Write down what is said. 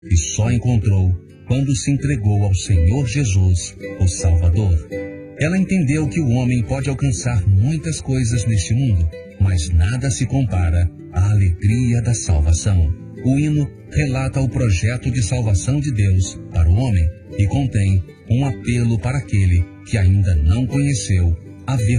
e só encontrou quando se entregou ao Senhor Jesus, o Salvador. Ela entendeu que o homem pode alcançar muitas coisas neste mundo, mas nada se compara à alegria da salvação. O hino relata o projeto de salvação de Deus para o homem e contém um apelo para aquele que ainda não conheceu a